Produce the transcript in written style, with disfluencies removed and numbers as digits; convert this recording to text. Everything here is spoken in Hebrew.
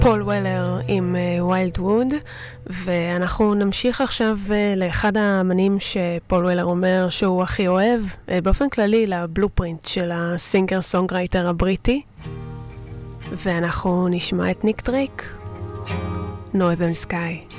פול וולר עם ויילד ווד, ואנחנו נמשיך עכשיו לאחד האמנים שפול וולר אומר שהוא הכי אוהב, באופן כללי לבלופרינט של הסינגר סונגרייטר הבריטי, ואנחנו נשמע את ניק דרייק, Northern Sky.